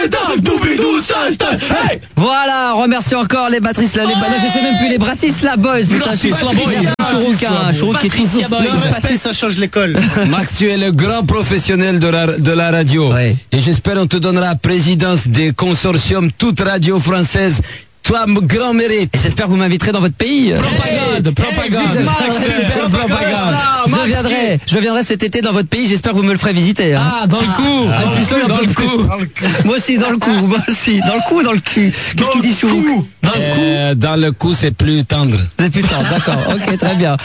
Voilà, remercie encore les batteries là, je sais même plus les Bratislava Boys, putain, je suis Chourouk qui est toujours ça change l'école. Max, tu es le grand professionnel de la radio. Ouais. Et j'espère on te donnera la présidence des consortiums toute radio française. Toi, grand mérite. Et j'espère que vous m'inviterez dans votre pays. Propagande. Je viendrai cet été dans votre pays, j'espère que vous me le ferez visiter. Hein. Ah, dans le cou. Dans le cou. Moi aussi, dans le cou. Moi aussi, dans le cou ou dans le cul. Qu'est-ce qu'il dit Chourouk? Dans le cou, c'est plus tendre. C'est plus tendre, d'accord. Ok, très bien.